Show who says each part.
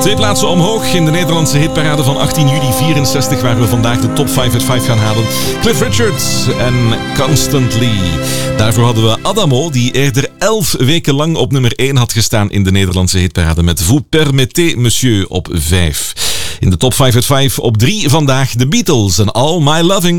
Speaker 1: 2 plaatsen omhoog in de Nederlandse hitparade van 18 juli 64, waar we vandaag de top 5 uit 5 gaan halen. Cliff Richard en Constantly. Daarvoor hadden we Adamo, die eerder 11 weken lang op nummer 1 had gestaan in de Nederlandse hitparade met Vous permettez, monsieur op 5. In de top 5 uit 5 op 3 vandaag de Beatles en All My Loving.